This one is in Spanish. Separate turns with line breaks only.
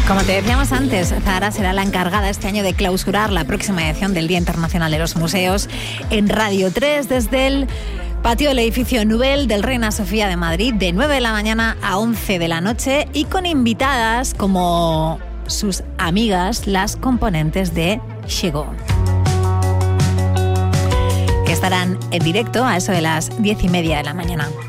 Como te decíamos antes, Zahara será la encargada este año de clausurar la próxima edición del Día Internacional de los Museos en Radio 3 desde el patio del edificio Nubel del Reina Sofía de Madrid de 9 de la mañana a 11 de la noche y con invitadas como sus amigas, las componentes de Xego, que estarán en directo a eso de las 10:30 de la mañana.